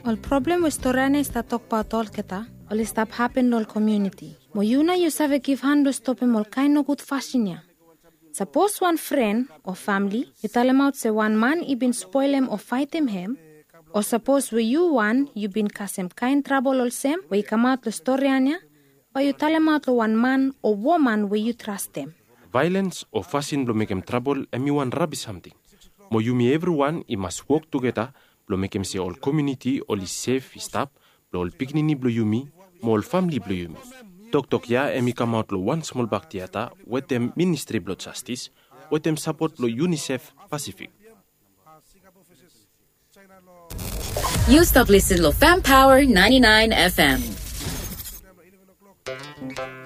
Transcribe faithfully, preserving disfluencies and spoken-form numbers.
Ol problem with storane sta talk patol keta, ol stop happen nol community. Mo yuna you save give hand to stop him all kind of good fashion ya. Suppose one friend or family, you tell him out say one man he been spoil him or fight him him, or suppose we you one, you been cause him kind trouble all same, where you come out the story anya, or you tell him out to one man or woman where you trust them. Violence or fashion blow make him trouble and you want rubbish something. Mo you me everyone, he must work together, blow make him say all community, all is safe, stop, blow all picnic blow you me, mo all family blow you me. Tok tok ya, and me come out lo one small back theater, with them Ministry Blood Justice, with them support lo UNICEF Pacific. You stop listening to Fam Power ninety-nine F M.